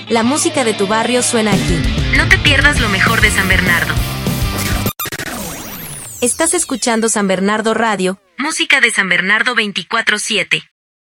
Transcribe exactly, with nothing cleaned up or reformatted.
La música de tu barrio suena aquí. No te pierdas lo mejor de San Bernardo. Estás escuchando San Bernardo Radio, música de San Bernardo veinticuatro siete.